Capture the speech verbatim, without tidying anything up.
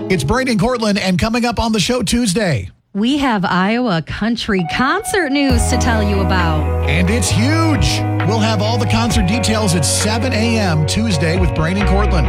It's Braden Cortland, and coming up on the show Tuesday. We have Iowa country concert news to tell you about. And it's huge. We'll have all the concert details at seven a.m. Tuesday with Braden Cortland.